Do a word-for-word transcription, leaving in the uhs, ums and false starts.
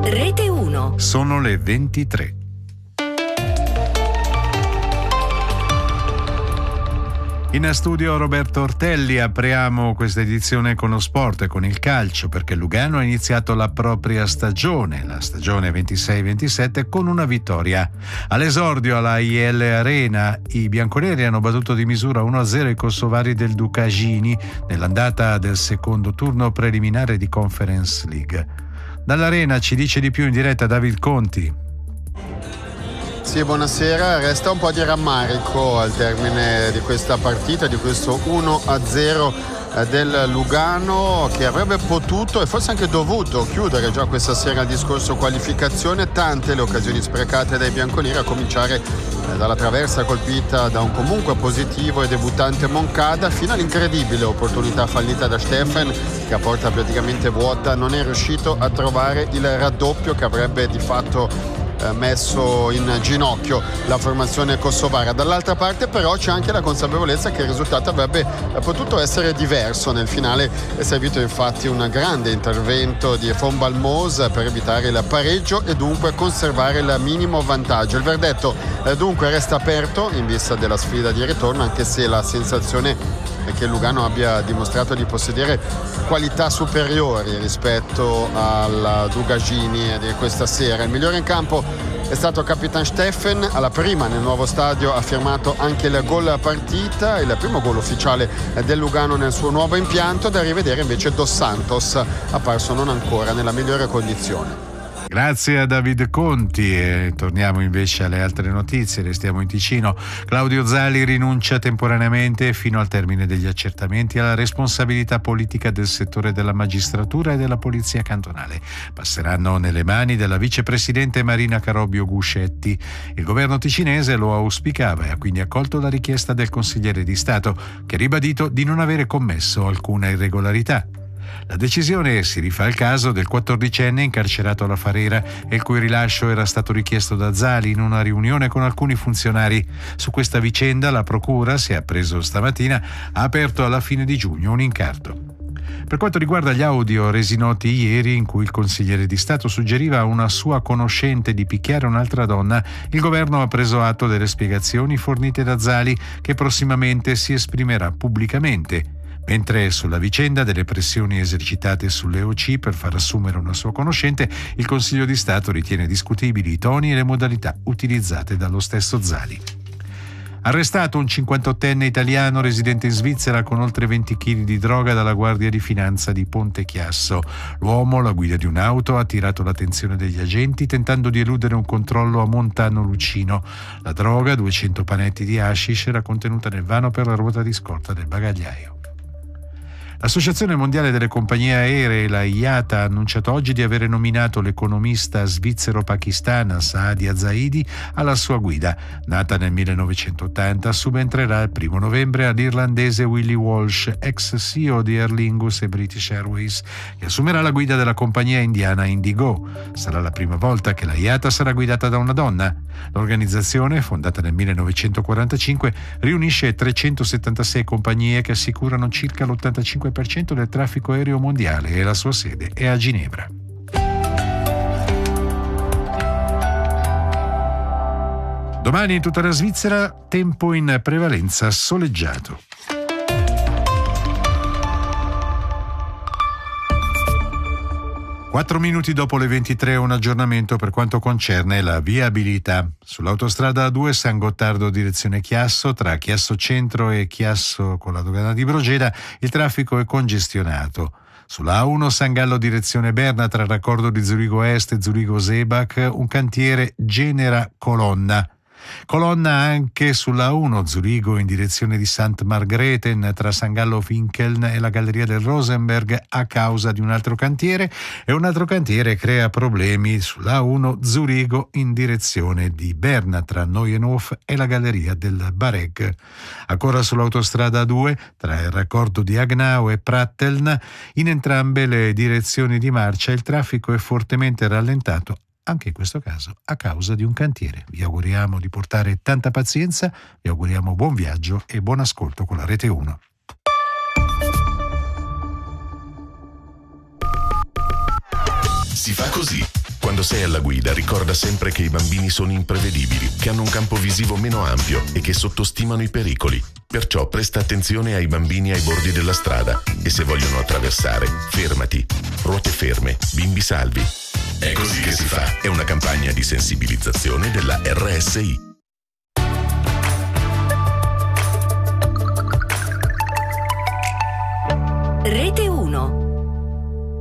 Rete uno. Sono le ventitré. In studio Roberto Ortelli. Apriamo questa edizione con lo sport e con il calcio, perché Lugano ha iniziato la propria stagione, la stagione ventisei ventisette, con una vittoria. All'esordio alla I L Arena i bianconeri hanno battuto di misura uno a zero i kosovari del Ducagini nell'andata del secondo turno preliminare di Conference League. Dall'Arena ci dice di più in diretta David Conti. Sì, buonasera. Resta un po' di rammarico al termine di questa partita, di questo uno a zero del Lugano, che avrebbe potuto e forse anche dovuto chiudere già questa sera il discorso qualificazione. Tante le occasioni sprecate dai bianconeri, a cominciare dalla traversa colpita da un comunque positivo e debuttante Moncada, fino all'incredibile opportunità fallita da Steffen, che a porta praticamente vuota non è riuscito a trovare il raddoppio che avrebbe di fatto messo in ginocchio la formazione kosovara. Dall'altra parte però c'è anche la consapevolezza che il risultato avrebbe potuto essere diverso. Nel finale è servito infatti un grande intervento di Von Balmos per evitare il pareggio e dunque conservare il minimo vantaggio. Il verdetto eh, dunque resta aperto in vista della sfida di ritorno, anche se la sensazione è che il Lugano abbia dimostrato di possedere qualità superiori rispetto al Ducagini di questa sera. Il migliore in campo è stato Capitan Steffen. Alla prima nel nuovo stadio ha firmato anche il gol partita, il primo gol ufficiale del Lugano nel suo nuovo impianto. Da rivedere invece Dos Santos, apparso non ancora nella migliore condizione. Grazie a David Conti. E torniamo invece alle altre notizie. Restiamo in Ticino. Claudio Zali rinuncia temporaneamente fino al termine degli accertamenti alla responsabilità politica del settore della magistratura e della polizia cantonale. Passeranno nelle mani della vicepresidente Marina Carobbio Guscetti. Il governo ticinese lo auspicava e ha quindi accolto la richiesta del consigliere di Stato, che ha ribadito di non avere commesso alcuna irregolarità. La decisione si rifà al caso del quattordicenne incarcerato alla Farera e il cui rilascio era stato richiesto da Zali in una riunione con alcuni funzionari. Su questa vicenda la procura, si è appreso stamattina, ha aperto alla fine di giugno un incarto. Per quanto riguarda gli audio resi noti ieri, in cui il consigliere di Stato suggeriva a una sua conoscente di picchiare un'altra donna, il governo ha preso atto delle spiegazioni fornite da Zali, che prossimamente si esprimerà pubblicamente. Mentre sulla vicenda delle pressioni esercitate sulle O C per far assumere una sua conoscente, il Consiglio di Stato ritiene discutibili i toni e le modalità utilizzate dallo stesso Zali. Arrestato un cinquantottenne italiano residente in Svizzera con oltre venti chili di droga dalla Guardia di Finanza di Ponte Chiasso. L'uomo, alla guida di un'auto, ha attirato l'attenzione degli agenti tentando di eludere un controllo a Montano Lucino. La droga, duecento panetti di hashish, era contenuta nel vano per la ruota di scorta del bagagliaio. L'Associazione Mondiale delle Compagnie Aeree, la I A T A, ha annunciato oggi di avere nominato l'economista svizzero-pakistana Saadia Zaidi alla sua guida. Nata nel millenovecentottanta, subentrerà il primo novembre all'irlandese Willie Walsh, ex C E O di Aer Lingus e British Airways, che assumerà la guida della compagnia indiana Indigo. Sarà la prima volta che la I A T A sarà guidata da una donna. L'organizzazione, fondata nel millenovecentoquarantacinque, riunisce trecentosettantasei compagnie che assicurano circa l'ottantacinque per cento del traffico aereo mondiale e la sua sede è a Ginevra. Domani in tutta la Svizzera tempo in prevalenza soleggiato. Quattro minuti dopo le ventitré, un aggiornamento per quanto concerne la viabilità. Sull'autostrada A due San Gottardo direzione Chiasso, tra Chiasso Centro e Chiasso con la dogana di Brogeda, il traffico è congestionato. Sulla A uno San Gallo direzione Berna, tra il raccordo di Zurigo Est e Zurigo Sebach, un cantiere genera colonna. Colonna anche sulla A uno Zurigo in direzione di Sant Margrethen tra San Gallo Finkeln e la Galleria del Rosenberg a causa di un altro cantiere, e un altro cantiere crea problemi sulla A uno Zurigo in direzione di Berna tra Neuenhof e la Galleria del Bareg. Ancora sull'autostrada A due tra il raccordo di Agnau e Pratteln, in entrambe le direzioni di marcia il traffico è fortemente rallentato, anche in questo caso a causa di un cantiere. Vi auguriamo di portare tanta pazienza, vi auguriamo buon viaggio e buon ascolto con la Rete uno. Si fa così. Quando sei alla guida, ricorda sempre che i bambini sono imprevedibili, che hanno un campo visivo meno ampio e che sottostimano i pericoli. Perciò presta attenzione ai bambini ai bordi della strada e se vogliono attraversare, fermati. Ruote ferme, bimbi salvi. È così che si fa. È una campagna di sensibilizzazione della R S I.